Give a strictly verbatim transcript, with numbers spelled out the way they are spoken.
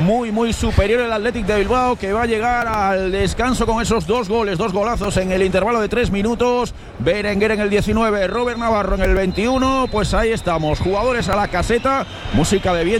muy, muy superior el Athletic de Bilbao, que va a llegar al descanso con esos dos goles, dos golazos en el intervalo de tres minutos. Berenguer en el diecinueve, Robert Navarro en el veintiuno. Pues ahí estamos, jugadores a la caseta, música de viento.